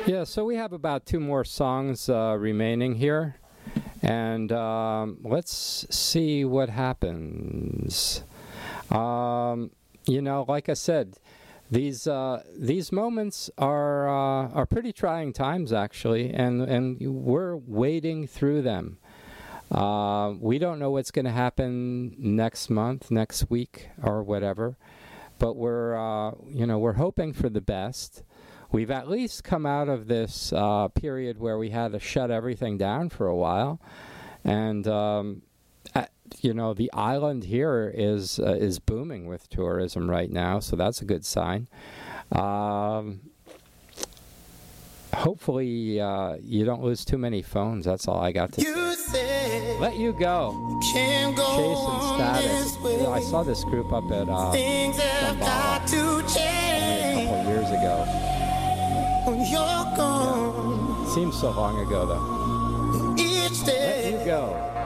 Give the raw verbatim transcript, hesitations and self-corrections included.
Yeah, so we have about two more songs uh, remaining here. And um, let's see what happens. Um, you know, like I said, these uh, these moments are uh, are pretty trying times, actually, and and we're wading through them. Uh, we don't know what's going to happen next month, next week, or whatever, but we're uh, you know we're hoping for the best. We've at least come out of this uh, period where we had to shut everything down for a while, and um, at, you know the island here is uh, is booming with tourism right now, so that's a good sign. Um, hopefully, uh, you don't lose too many phones. That's all I got to You say. Let You Go. Can't go Chase and Status. way. Yeah, I saw this group up at uh, Things have got to only a change couple years ago. when you're gone. Seems so long ago, though. Each Let day You Go.